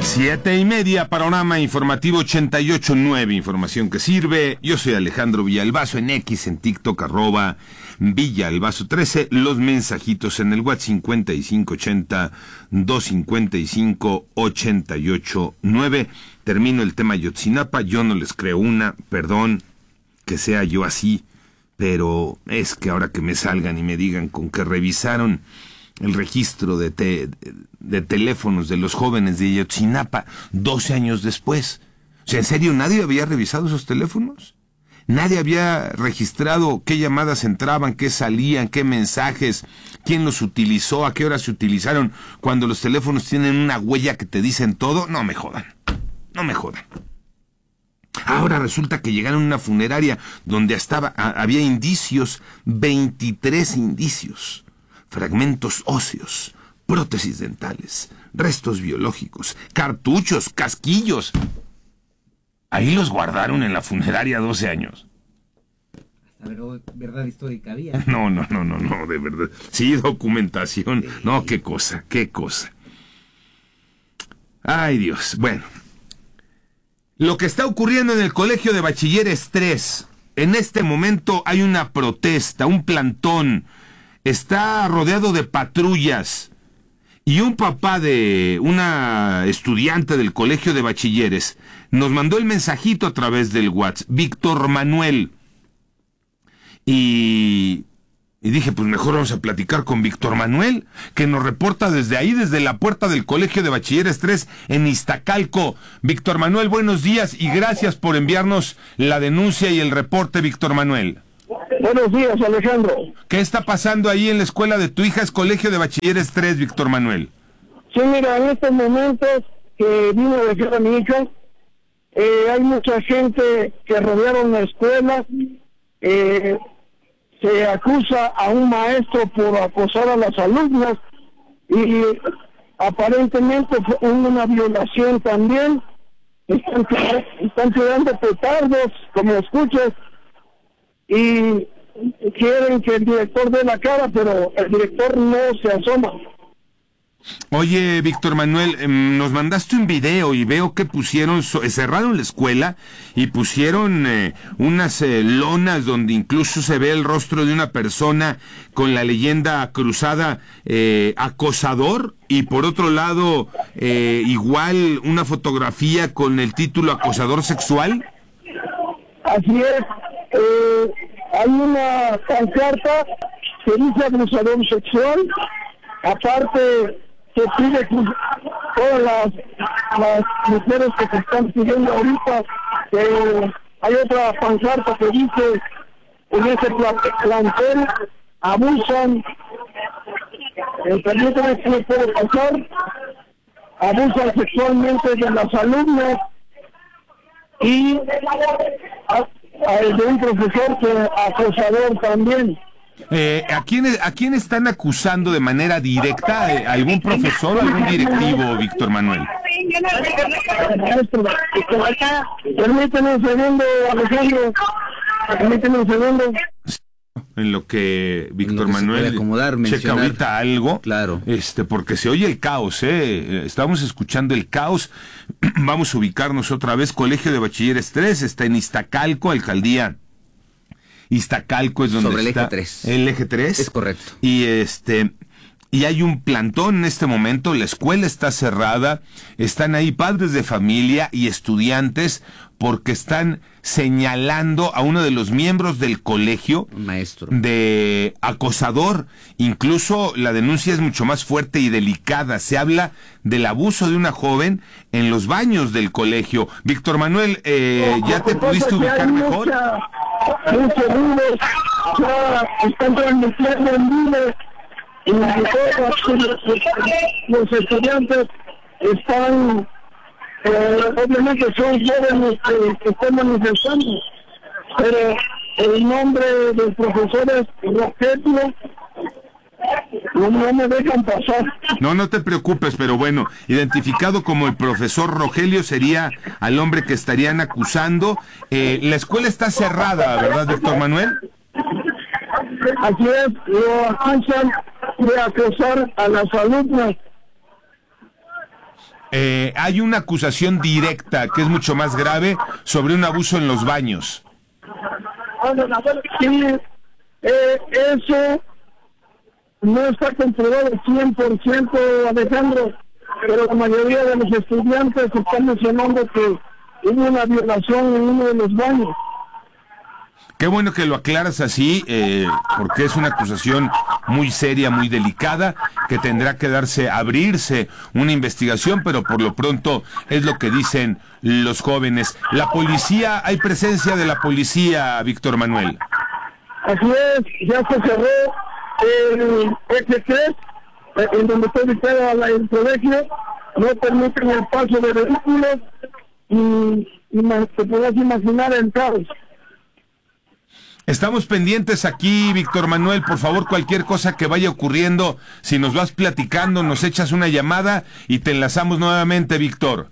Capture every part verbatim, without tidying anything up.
Siete y media, panorama informativo ochenta y ocho punto nueve, información que sirve. Yo soy Alejandro Villalbazo, en X, en TikTok, arroba Villalbazo trece. Los mensajitos en el WhatsApp cincuenta y cinco ochenta, doscientos cincuenta y cinco, ochenta y ocho nueve. Termino el tema Ayotzinapa. Yo no les creo una, perdón que sea yo así, pero es que ahora que me salgan y me digan con que revisaron el registro de, te, de teléfonos de los jóvenes de Ayotzinapa doce años después. O sea, ¿en serio nadie había revisado esos teléfonos? ¿Nadie había registrado qué llamadas entraban, qué salían, qué mensajes, quién los utilizó, a qué hora se utilizaron, cuando los teléfonos tienen una huella que te dicen todo? No me jodan, no me jodan. Ahora resulta que llegaron a una funeraria donde estaba, a, había indicios, veintitrés indicios. Fragmentos óseos, prótesis dentales, restos biológicos, cartuchos, casquillos. Ahí los guardaron en la funeraria doce años. Hasta ver, verdad histórica había. No, no, no, no, no, de verdad. Sí, documentación. Sí. No, qué cosa, qué cosa. Ay, Dios. Bueno. Lo que está ocurriendo en el Colegio de Bachilleres tres. En este momento hay una protesta, un plantón. Está rodeado de patrullas y un papá de una estudiante del Colegio de Bachilleres nos mandó el mensajito a través del WhatsApp, Víctor Manuel. Y, y dije, pues mejor vamos a platicar con Víctor Manuel, que nos reporta desde ahí, desde la puerta del Colegio de Bachilleres tres en Iztacalco. Víctor Manuel, buenos días y gracias por enviarnos la denuncia y el reporte, Víctor Manuel. Buenos días, Alejandro. ¿Qué está pasando ahí en la escuela de tu hija? Es Colegio de Bachilleres tres, Víctor Manuel. Sí, mira, en estos momentos que vino a dejar a mi hija, eh, hay mucha gente que rodearon la escuela. Eh, se acusa a un maestro por acosar a las alumnas y aparentemente fue una violación también. Están, están tirando petardos, como escuchas, y quieren que el director dé la cara, pero el director no se asoma. Oye, Víctor Manuel, eh, nos mandaste un video y veo que pusieron, so, cerraron la escuela y pusieron eh, unas eh, lonas donde incluso se ve el rostro de una persona con la leyenda cruzada, eh, acosador, y por otro lado, eh, igual una fotografía con el título acosador sexual. Así es. Eh, hay una pancarta que dice abusador sexual. Aparte se pide que todas las, las mujeres que se están pidiendo ahorita, eh, hay otra pancarta que dice en ese plantel abusan, eh, permítame que me puede pasar, abusan sexualmente de las alumnas y a, de un profesor que acosador también. Eh, ¿a, quién, ¿A quién están acusando de manera directa? ¿A algún profesor o algún directivo, Víctor Manuel? Permíteme un segundo, Alejandro. Permíteme un segundo. En lo que Víctor que Manuel acomodar, checa ahorita algo, claro, este, porque se oye el caos, eh, estamos escuchando el caos. Vamos a ubicarnos otra vez. Colegio de Bachilleres tres está en Iztacalco, alcaldía Iztacalco es donde sobre el está eje tres. El eje tres. Es correcto. Y este y hay un plantón en este momento, la escuela está cerrada, están ahí padres de familia y estudiantes porque están señalando a uno de los miembros del colegio, un maestro, de acosador. Incluso la denuncia es mucho más fuerte y delicada. Se habla del abuso de una joven en los baños del colegio. Víctor Manuel, eh, ¿ya te pudiste ubicar mejor? Muchos niños ya están transmitiendo en vivo y los estudiantes están, eh, obviamente son jóvenes que, que están manifestando, pero el nombre del profesor es Rogelio. No, no me dejan pasar. No, no te preocupes, pero bueno, identificado como el profesor Rogelio sería al hombre que estarían acusando. Eh, la escuela está cerrada, ¿verdad, doctor Manuel? Así es, lo acusan de acosar a las alumnas. eh, hay una acusación directa, que es mucho más grave, sobre un abuso en los baños. Sí, eh, eso no está comprobado cien por ciento, Alejandro, pero la mayoría de los estudiantes están mencionando que hubo una violación en uno de los baños. Qué bueno que lo aclaras así, eh, porque es una acusación muy seria, muy delicada, que tendrá que darse, abrirse una investigación, pero por lo pronto es lo que dicen los jóvenes. La policía, hay presencia de la policía, Víctor Manuel. Así es, ya se cerró el eje tres, en donde está ubicado el colegio, no permiten el paso de vehículos y, y te podrás imaginar el caos. Estamos pendientes aquí, Víctor Manuel, por favor, cualquier cosa que vaya ocurriendo, si nos vas platicando, nos echas una llamada y te enlazamos nuevamente, Víctor.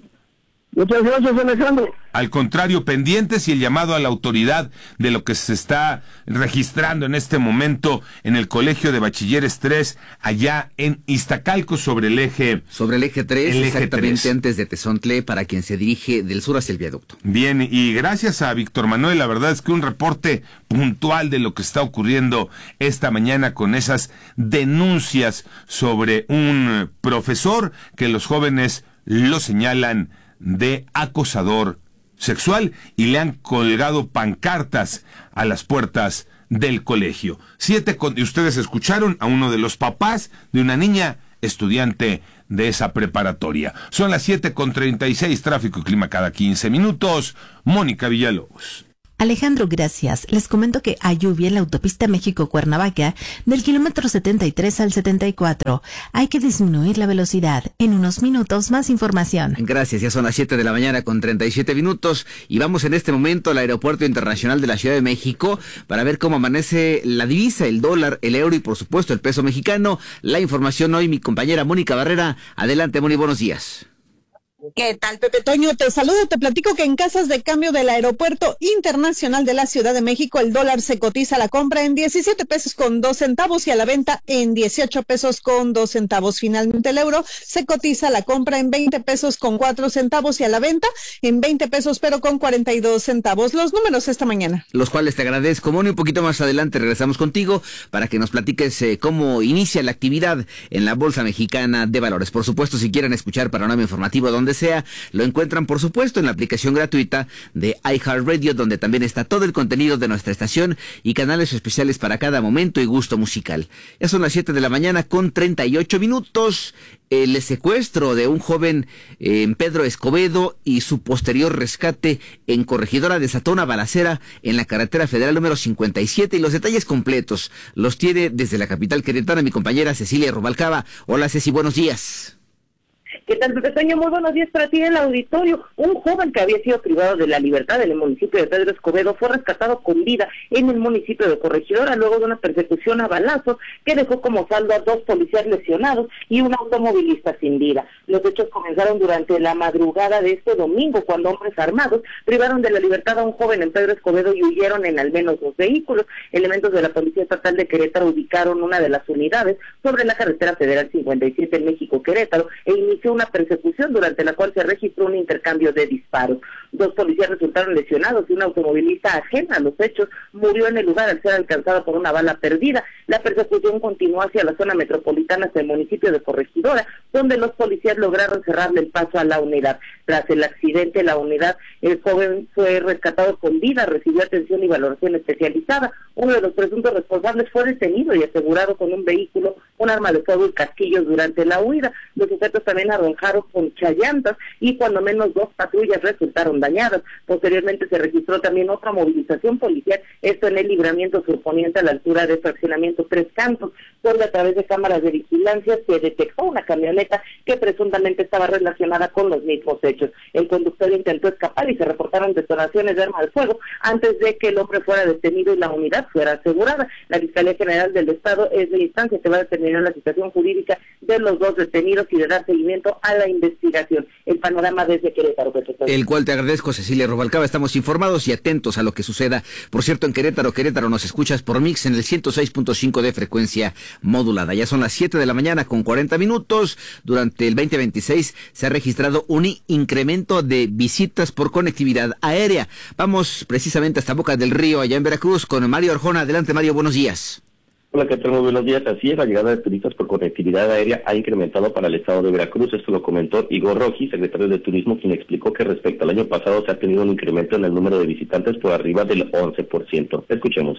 Muchas gracias, Alejandro. Al contrario, pendientes y el llamado a la autoridad de lo que se está registrando en este momento en el Colegio de Bachilleres tres, allá en Iztacalco, sobre el eje... Sobre el eje tres, el eje exactamente tres. Antes de Tezontle, para quien se dirige del sur hacia el viaducto. Bien, y gracias a Víctor Manuel, la verdad es que un reporte puntual de lo que está ocurriendo esta mañana con esas denuncias sobre un profesor que los jóvenes lo señalan de acosador sexual y le han colgado pancartas a las puertas del colegio. Siete con, y ustedes escucharon a uno de los papás de una niña estudiante de esa preparatoria. Son las siete con treinta y seis, tráfico y clima cada quince minutos. Mónica Villalobos. Alejandro, gracias. Les comento que hay lluvia en la autopista México-Cuernavaca del kilómetro setenta y tres al setenta y cuatro. Hay que disminuir la velocidad. En unos minutos, más información. Gracias, ya son las siete de la mañana con treinta y siete minutos y vamos en este momento al Aeropuerto Internacional de la Ciudad de México para ver cómo amanece la divisa, el dólar, el euro y por supuesto el peso mexicano. La información hoy, mi compañera Mónica Barrera. Adelante, Mónica, buenos días. ¿Qué tal, Pepe Toño? Te saludo, te platico que en casas de cambio del Aeropuerto Internacional de la Ciudad de México el dólar se cotiza a la compra en diecisiete pesos con dos centavos y a la venta en dieciocho pesos con dos centavos. Finalmente el euro se cotiza a la compra en veinte pesos con cuatro centavos y a la venta en veinte pesos pero con cuarenta y dos centavos. Los números esta mañana. Los cuales te agradezco, Moni. Un poquito más adelante regresamos contigo para que nos platiques eh, cómo inicia la actividad en la Bolsa Mexicana de Valores. Por supuesto, si quieren escuchar Panorama Informativo donde sea, lo encuentran por supuesto en la aplicación gratuita de iHeartRadio, donde también está todo el contenido de nuestra estación y canales especiales para cada momento y gusto musical. Ya son las siete de la mañana con treinta y ocho minutos. El secuestro de un joven eh, en Pedro Escobedo y su posterior rescate en Corregidora desató una balacera en la carretera federal número cincuenta y siete y los detalles completos los tiene desde la capital queretana mi compañera Cecilia Rubalcaba. Hola Ceci, buenos días. ¿Qué tal, Pepe Toño? Muy buenos días para ti en el auditorio. Un joven que había sido privado de la libertad en el municipio de Pedro Escobedo fue rescatado con vida en el municipio de Corregidora luego de una persecución a balazos que dejó como saldo a dos policías lesionados y un automovilista sin vida. Los hechos comenzaron durante la madrugada de este domingo cuando hombres armados privaron de la libertad a un joven en Pedro Escobedo y huyeron en al menos dos vehículos. Elementos de la Policía Estatal de Querétaro ubicaron una de las unidades sobre la carretera federal cincuenta y siete en México-Querétaro e inició una persecución durante la cual se registró un intercambio de disparos. Dos policías resultaron lesionados y un automovilista ajeno a los hechos murió en el lugar al ser alcanzado por una bala perdida. La persecución continuó hacia la zona metropolitana hasta el municipio de Corregidora, donde los policías lograron cerrarle el paso a la unidad. Tras el accidente, la unidad, el joven fue rescatado con vida, recibió atención y valoración especializada. Uno de los presuntos responsables fue detenido y asegurado con un vehículo, un arma de fuego y casquillos durante la huida. Los sujetos también arrojaron con chayantas y cuando menos dos patrullas resultaron dañadas. Posteriormente se registró también otra movilización policial, esto en el libramiento surponiente a la altura del fraccionamiento Tres Cantos, donde a través de cámaras de vigilancia se detectó una camioneta que presuntamente estaba relacionada con los mismos hechos. El conductor intentó escapar y se reportaron detonaciones de arma de fuego antes de que el hombre fuera detenido y la unidad fuera asegurada. La Fiscalía General del Estado es la instancia que va a determinar la situación jurídica de los dos detenidos y de dar seguimiento a la investigación. El panorama desde Querétaro. El cual te agradezco agradezco, Cecilia Rubalcaba. Estamos informados y atentos a lo que suceda. Por cierto, en Querétaro, Querétaro nos escuchas por Mix en el ciento seis punto cinco de frecuencia modulada. Ya son las siete de la mañana con cuarenta minutos. Durante el veinte veintiséis se ha registrado un incremento de visitas por conectividad aérea. Vamos precisamente hasta Boca del Río, allá en Veracruz, con Mario Arjona. Adelante, Mario, buenos días. Hola, ¿qué tal? Muy buenos días. Así es, la llegada de turistas por conectividad aérea ha incrementado para el estado de Veracruz. Esto lo comentó Igor Roji, secretario de Turismo, quien explicó que respecto al año pasado se ha tenido un incremento en el número de visitantes por arriba del once por ciento. Escuchemos.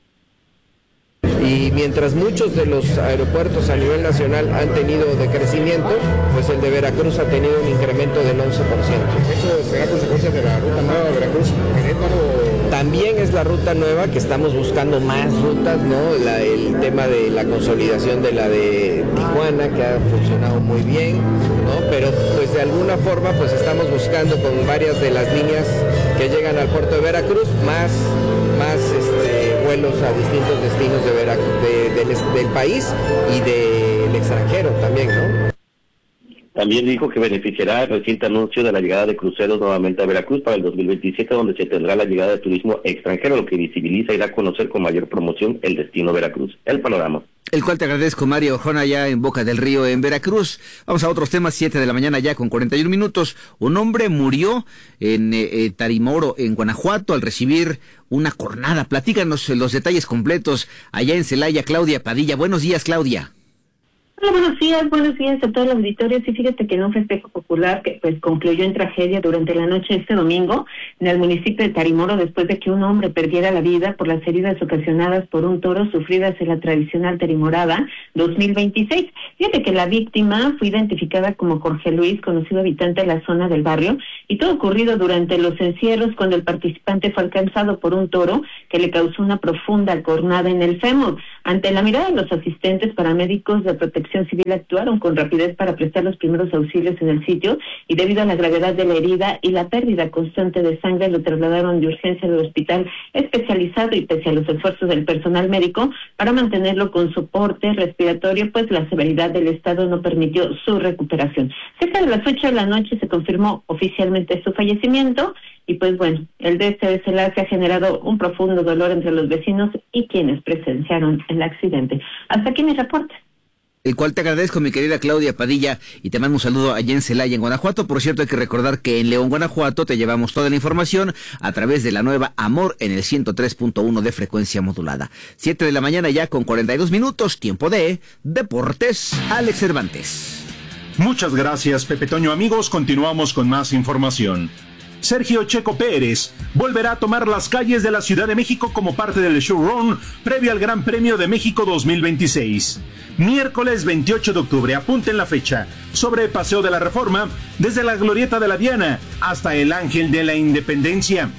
Y mientras muchos de los aeropuertos a nivel nacional han tenido decrecimiento, pues el de Veracruz ha tenido un incremento del once por ciento. ¿Eso será consecuencia de la ruta nueva Veracruz-Querétaro? También es la ruta nueva, que estamos buscando más rutas, ¿no? La, el tema de la consolidación de la de Tijuana, que ha funcionado muy bien, ¿no? Pero pues de alguna forma pues estamos buscando con varias de las líneas que llegan al puerto de Veracruz, más, más este, vuelos a distintos destinos de Veracruz, de, del, del país y del extranjero también, ¿no? También dijo que beneficiará el reciente anuncio de la llegada de cruceros nuevamente a Veracruz para el dos mil veintisiete, donde se tendrá la llegada de turismo extranjero, lo que visibiliza y da a conocer con mayor promoción el destino Veracruz. El panorama. El cual te agradezco, Mario Arjona, ya en Boca del Río, en Veracruz. Vamos a otros temas, siete de la mañana ya con cuarenta y un minutos. Un hombre murió en eh, Tarimoro, en Guanajuato, al recibir una cornada. Platícanos los detalles completos allá en Celaya. Claudia Padilla. Buenos días, Claudia. Hola, buenos días, buenos días a todos los auditores. Sí, fíjate que en un festejo popular que pues concluyó en tragedia durante la noche este domingo en el municipio de Tarimoro, después de que un hombre perdiera la vida por las heridas ocasionadas por un toro sufridas en la tradicional Tarimorada dos mil veintiséis. Fíjate que la víctima fue identificada como Jorge Luis, conocido habitante de la zona del barrio, y todo ocurrido durante los encierros cuando el participante fue alcanzado por un toro que le causó una profunda cornada en el fémur. Ante la mirada de los asistentes, paramédicos de protección civil actuaron con rapidez para prestar los primeros auxilios en el sitio y debido a la gravedad de la herida y la pérdida constante de sangre lo trasladaron de urgencia al hospital especializado y pese a los esfuerzos del personal médico para mantenerlo con soporte respiratorio, pues la severidad del estado no permitió su recuperación. Cerca de las ocho de la noche se confirmó oficialmente su fallecimiento y pues bueno, el de este desenlace ha generado un profundo dolor entre los vecinos y quienes presenciaron el accidente. Hasta aquí mi reporte. El cual te agradezco, mi querida Claudia Padilla, y te mando un saludo allá en Celaya, en Guanajuato. Por cierto, hay que recordar que en León, Guanajuato, te llevamos toda la información a través de la nueva Amor en el ciento tres punto uno de frecuencia modulada. Siete de la mañana ya con cuarenta y dos minutos, tiempo de Deportes. Alex Cervantes. Muchas gracias, Pepe Toño. Amigos, continuamos con más información. Sergio Checo Pérez volverá a tomar las calles de la Ciudad de México como parte del showrun previo al Gran Premio de México dos mil veintiséis. Miércoles veintiocho de octubre, apunten la fecha, sobre Paseo de la Reforma, desde la Glorieta de la Diana hasta el Ángel de la Independencia.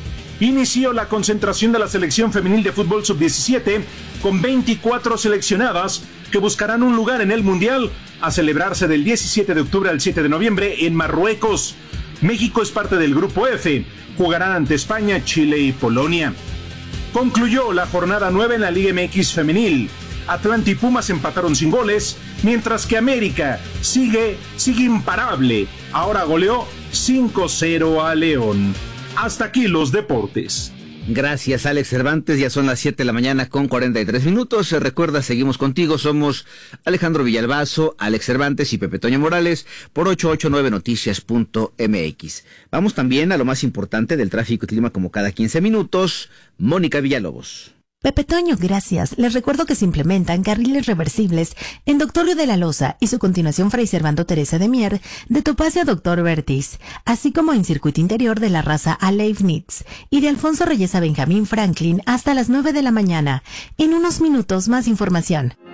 Inició la concentración de la selección femenil de fútbol sub diecisiete con veinticuatro seleccionadas que buscarán un lugar en el Mundial a celebrarse del diecisiete de octubre al siete de noviembre en Marruecos. México es parte del Grupo F, jugarán ante España, Chile y Polonia. Concluyó la jornada nueve en la Liga M X femenil. Atlanta y Pumas empataron sin goles, mientras que América sigue, sigue imparable. Ahora goleó cinco cero a León. Hasta aquí los deportes. Gracias, Alex Cervantes. Ya son las siete de la mañana con cuarenta y tres minutos. Recuerda, seguimos contigo. Somos Alejandro Villalbazo, Alex Cervantes y Pepe Toño Morales por ochocientos ochenta y nueve noticias punto m x. Vamos también a lo más importante del tráfico y clima como cada quince minutos. Mónica Villalobos. Pepe Toño, gracias. Les recuerdo que se implementan carriles reversibles en Doctor Río de la Loza y su continuación Fray Servando Teresa de Mier, de Topacio a Doctor Vertis, así como en circuito interior de la raza a Leibniz y de Alfonso Reyes a Benjamín Franklin hasta las nueve de la mañana. En unos minutos más información.